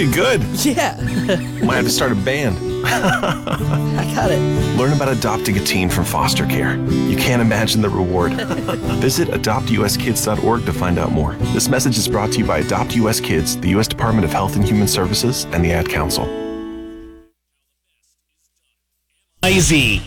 pretty good. Yeah. Might have to start a band. I got it. Learn about adopting a teen from foster care. You can't imagine the reward. Visit adoptuskids.org to find out more. This message is brought to you by Adopt US Kids, the U.S. Department of Health and Human Services, and the Ad Council. Easy.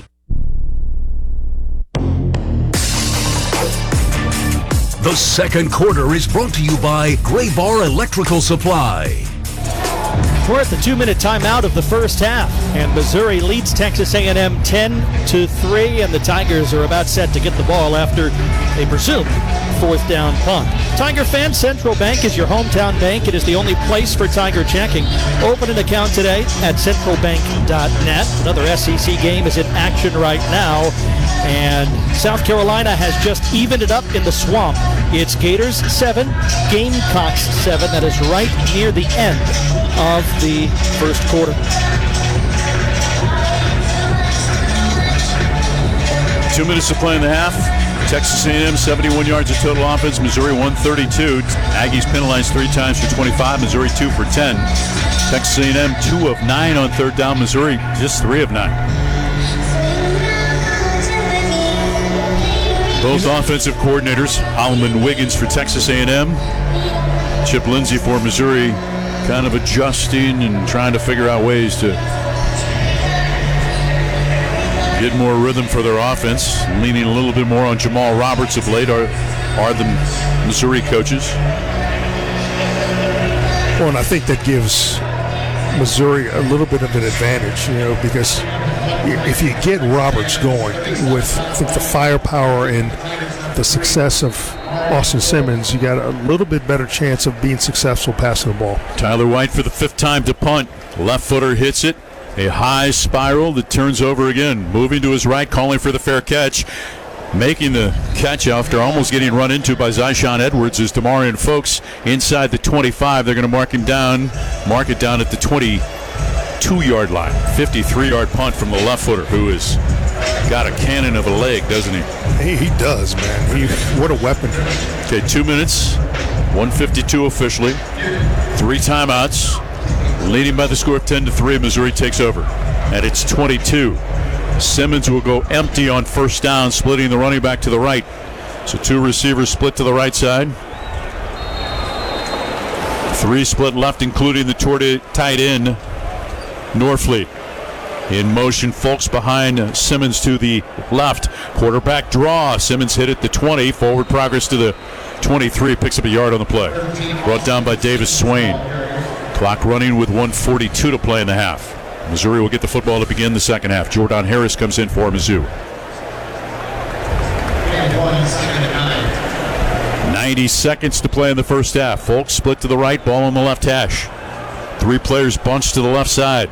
The second quarter is brought to you by Gray Bar Electrical Supply. We're at the 2-minute timeout of the first half, and Missouri leads Texas A&M 10-3, and the Tigers are about set to get the ball after a presumed fourth down punt. Tiger fans, Central Bank is your hometown bank. It is the only place for Tiger checking. Open an account today at centralbank.net. Another SEC game is in action right now, and South Carolina has just evened it up in the Swamp. It's Gators 7, Gamecocks 7. That is right near the end of the first quarter. Two minutes to play in the half. Texas A&M 71 yards of total offense. Missouri 132. Aggies penalized 3 times for 25. Missouri 2 for 10. Texas A&M 2 of 9 on third down. Missouri just 3 of 9. Both offensive coordinators, Holloman Wiggins for Texas A&M, Chip Lindsey for Missouri, kind of adjusting and trying to figure out ways to get more rhythm for their offense, leaning a little bit more on Jamal Roberts of late are the Missouri coaches. Well, and I think that gives Missouri a little bit of an advantage, because if you get Roberts going with, I think, the firepower and the success of Austin Simmons, you got a little bit better chance of being successful passing the ball. Tyler White for the 5th time to punt. Left footer hits it. A high spiral that turns over again. Moving to his right, calling for the fair catch. Making the catch after almost getting run into by Zyshawn Edwards is Demarion Folks inside the 25. They're going to mark it down at the 22-yard line. 53-yard punt from the left footer, who has got a cannon of a leg, doesn't he? He does, man. What a weapon. Okay, 2 minutes, 1:52 officially. 3 timeouts. Leading by the score of 10-3, Missouri takes over. And it's 22. Simmons will go empty on first down, splitting the running back to the right. So 2 receivers split to the right side. 3 split left, including the tight end, Norfleet. In motion, Folks behind Simmons to the left. Quarterback draw. Simmons hit at the 20. Forward progress to the 23. Picks up a yard on the play. Brought down by Davis Swain. Clock running with 1:42 to play in the half. Missouri will get the football to begin the second half. Jordan Harris comes in for Mizzou. 90 seconds to play in the first half. Folks split to the right, ball on the left hash. 3 players bunched to the left side.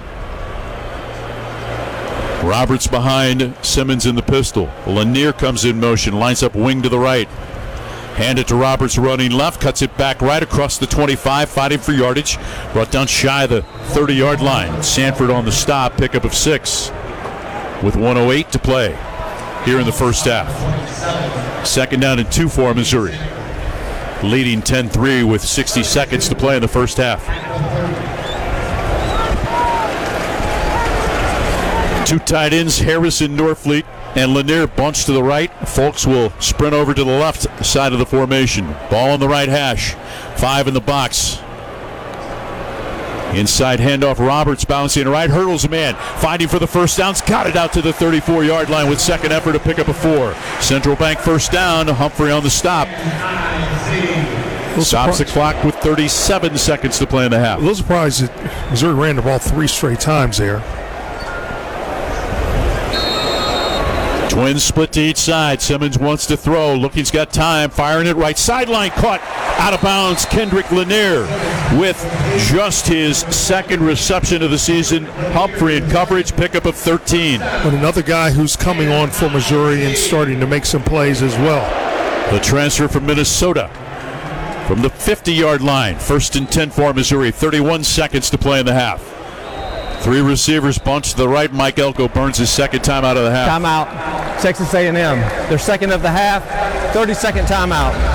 Roberts behind Simmons in the pistol. Lanier comes in motion, lines up wing to the right. Hand it to Roberts running left, cuts it back right across the 25, fighting for yardage. Brought down shy of the 30-yard line. Sanford on the stop, pickup of 6 with 1:08 to play here in the first half. Second down and 2 for Missouri. Leading 10-3 with 60 seconds to play in the first half. 2 tight ends, Harris and Norfleet, and Lanier bunched to the right. Folks will sprint over to the left side of the formation. Ball on the right hash. 5 in the box. Inside handoff, Roberts bouncing right, hurdles a man, fighting for the first down. Got it out to the 34-yard line with second effort to pick up a 4. Central Bank first down, Humphrey on the stop. Stops the clock with 37 seconds to play in the half. A little surprised that Missouri ran the ball 3 straight times there. Twins split to each side. Simmons wants to throw. Looking's got time. Firing it right sideline. Caught out of bounds. Kendrick Lanier with just his second reception of the season. Humphrey in coverage. Pickup of 13. But another guy who's coming on for Missouri and starting to make some plays as well. The transfer from Minnesota from the 50-yard line. 1st and 10 for Missouri. 31 seconds to play in the half. 3 receivers bunched to the right. Mike Elko burns his second time out of the half. Timeout. Texas A&M. Their second of the half. 30-second timeout.